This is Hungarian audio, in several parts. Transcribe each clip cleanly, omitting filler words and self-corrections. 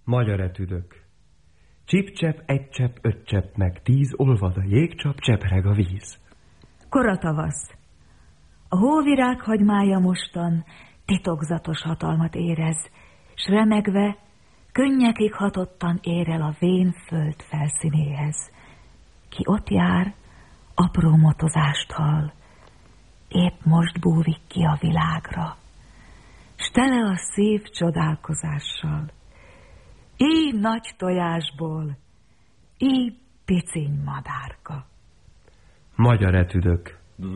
Magyar etüdök. Csip-csepp, egy csepp, 5 csepp, meg 10 olvad a jégcsap, csepreg a víz. Koratavasz. A hóvirág hagymája mostan titokzatos hatalmat érez, s remegve, könnyekig hatottan ér el a vén föld felszínéhez. Ki ott jár, apró motozást hall, épp most búvik ki a világra, s tele a szív csodálkozással. Így nagy tojásból, így piciny madárka. Magyar etüdök.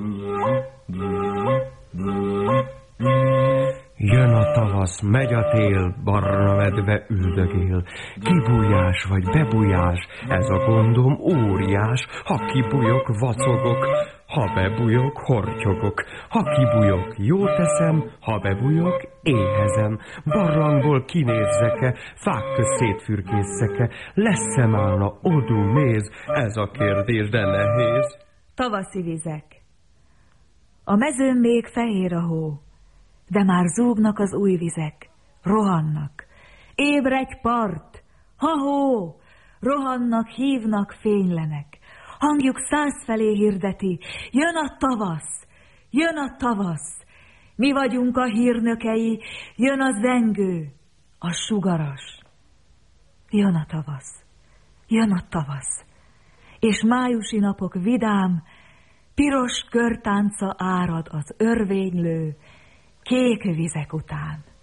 Jön a tavasz, megy a tél, barna medve üldögél. Kibújás vagy bebújás, ez a gondom óriás. Ha kibújok, vacogok, ha bebújok, hortyogok. Ha kibújok, jó teszem, ha bebújok, éhezem. Barlangból kinézzek-e, fák közt szétfürkészek-e, lesz-e málna odú méz, ez a kérdés, de nehéz. Tavaszi vizek. A mezőn még fehér a hó, de már zúgnak az új vizek, rohannak. Ébredj part, ha-hó! Rohannak, hívnak, fénylenek. Hangjuk 100 felé hirdeti, jön a tavasz, jön a tavasz. Mi vagyunk a hírnökei, jön a zengő, a sugaras. Jön a tavasz, jön a tavasz. És májusi napok vidám, piros körtánca árad az örvénylő, kék vizek után.